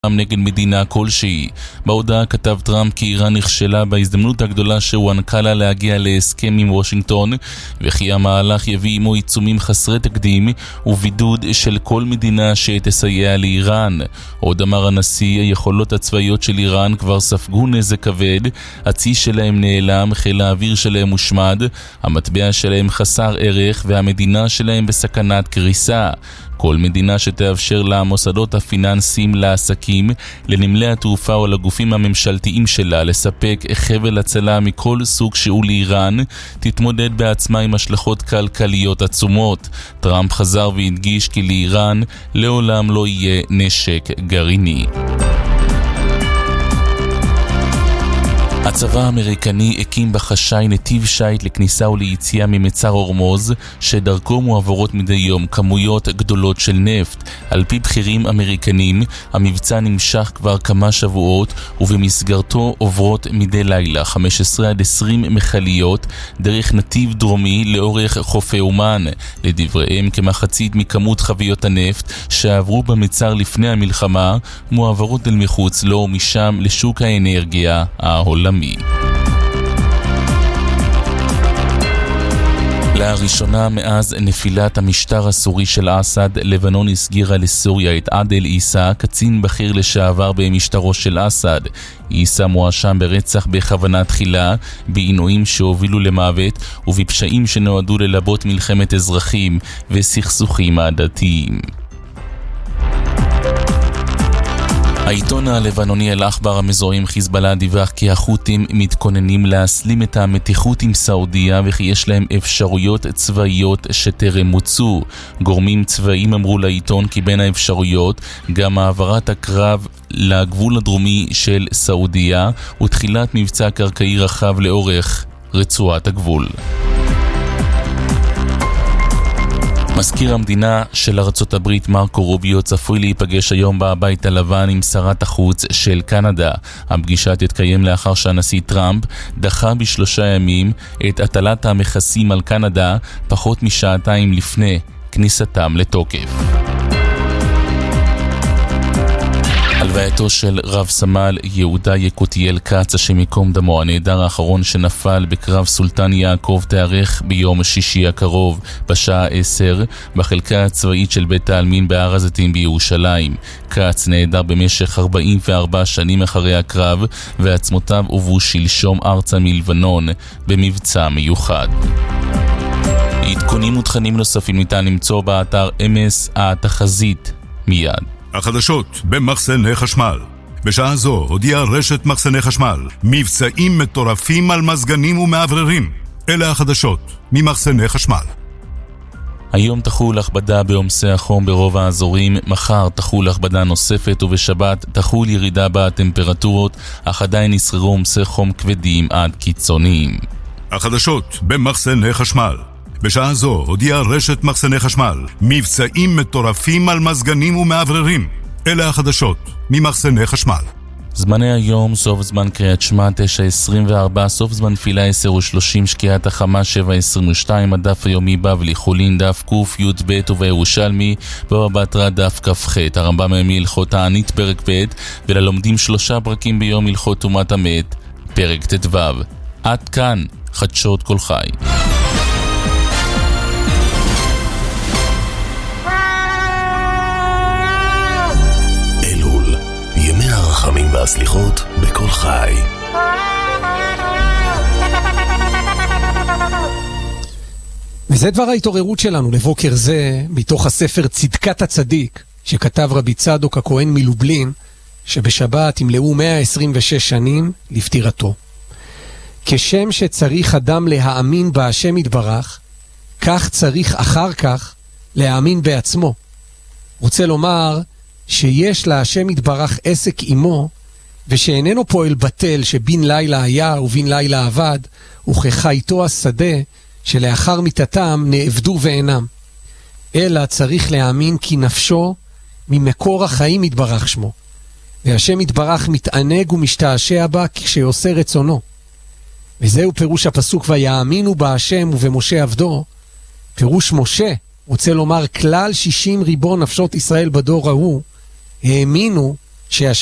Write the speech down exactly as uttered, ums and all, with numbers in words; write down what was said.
נגד מדינה כלשהי. בהודעה כתב טראמפ כי איראן נכשלה בהזדמנות הגדולה שהוענקה לה להגיע להסכם עם וושינגטון, וכי המהלך יביא עמו עיצומים חסרי תקדים ובידוד של כל מדינה שתסייע לאיראן. עוד אמר הנשיא, היכולות הצבאיות של איראן כבר ספגו נזק כבד, הצי שלהם נעלם, חיל האוויר שלהם מושמד, המטבע שלהם חסר ערך והמדינה שלהם בסכנת קריסה. כל מדינה שתאפשר למוסדות הפיננסיים, לעסקים, לנמלי התעופה או לגופים הממשלתיים שלה לספק חבל הצלה מכל סוג שהוא לאיראן, תתמודד בעצמה עם השלכות כלכליות עצומות. טראמפ חזר והדגיש כי לאיראן לעולם לא יהיה נשק גרעיני. הצבא האמריקני הקים בחשאי נתיב שייט לכניסה וליציאה ממצר הורמוז, שדרכו מועברות מדי יום כמויות גדולות של נפט. על פי בכירים אמריקנים, המבצע נמשך כבר כמה שבועות, ובמסגרתו עוברות מדי לילה חמש עשרה עד עשרים מכליות דרך נתיב דרומי לאורך חופי אומן. לדבריהם, כמחצית מכמות חביות הנפט שעברו במצר לפני המלחמה מועברות אל מחוץ לו ומשם לשוק האנרגיה העולמי. לראשונה מאז נפילת המשטר הסורי של אסד, לבנון הסגירה לסוריה את עדל עיסא, קצין בכיר לשעבר במשטרו של אסד. עיסא מואשם ברצח בכוונה תחילה, בעינויים שהובילו למוות ובפשעים שנועדו ללבות מלחמת אזרחים וסכסוכים עדתיים. העיתון הלבנוני אל-אחבר המזוהה עם חיזבאללה דיווח כי החות'ים מתכוננים להסלים את המתיחות עם סעודיה וכי יש להם אפשרויות צבאיות שטרם מוצו. גורמים צבאיים אמרו לעיתון כי בין האפשרויות גם העברת הקרב לגבול הדרומי של סעודיה ותחילת מבצע קרקעי רחב לאורך רצועת הגבול. מזכיר המדינה של ארצות הברית מרקו רוביו צפוי להיפגש היום בבית הלבן עם שרת החוץ של קנדה. הפגישה תתקיים לאחר שהנשיא טראמפ דחה בשלושה ימים את הטלת המכסים על קנדה פחות משעתיים לפני כניסתם לתוקף. הלווייתו של רב סמל יהודה יקותיאל קץ, השם ייקום דמו, הנעדר האחרון שנפל בקרב סולטן יעקב, תארך ביום שישי הקרוב בשעה עשר בחלקה הצבאית של בית העלמין בהר הזיתים בירושלים. קץ נעדר במשך ארבעים וארבע שנים אחרי הקרב, ועצמותיו הובאו שלשום ארצה מלבנון במבצע מיוחד. עדכונים ותכנים נוספים ניתן למצוא באתר אמס התחזית מיד. החדשות במחסני חשמל. בשעה זו הודיעה רשת מחסני חשמל מבצעים מטורפים על מזגנים ומעבררים. אלה החדשות ממחסני חשמל. היום תחול הכבדה בעומסי החום ברוב האזורים, מחר תחול הכבדה נוספת ובשבת תחול ירידה בטמפרטורות, אך עדיין ישררו עומסי חום כבדים עד קיצוניים. החדשות במחסני חשמל. בשעה זו הודיעה רשת מחסני חשמל מבצעים מטורפים על מזגנים ומעבררים. אלה החדשות ממחסני חשמל. זמני היום: סוף זמן קריאת שמע תשע עשרים וארבע, סוף זמן תפילה עשר ושלושים, שקיעת החמה שבע עשרים ושתיים, הדף היומי בבלי חולין דף קוף י' ב' ובירושלמי בבא בתרא דף כ"ח. הרמב"ם היומי הלכות תענית פרק ב', וללומדים שלושה פרקים ביום הלכות טומאת המת פרק ט"ו. עד כאן חדשות כל חי. הרחמים והסליחות בכל חי. וזה דבר ההתעוררות שלנו לבוקר זה, מתוך הספר צדקת הצדיק, שכתב רבי צדוק הכהן מלובלין, שבשבת ימלאו מאה עשרים ושש שנים לפטירתו. כשם שצריך אדם להאמין בהשם יתברך, כך צריך אחר כך להאמין בעצמו. רוצה לומר שיש להשם יתברך עסק עמו, ושאיננו פועל בטל שבין לילה היה ובין לילה עבד, וכחייתו השדה שלאחר מיתתם נעבדו ואינם. אלא צריך להאמין כי נפשו ממקור החיים יתברך שמו, והשם יתברך מתענג ומשתעשע בה כשעושה רצונו. וזהו פירוש הפסוק ויאמינו בהשם ובמשה עבדו. פירוש משה רוצה לומר כלל שישים ריבון נפשות ישראל בדור ההוא האמינו שישב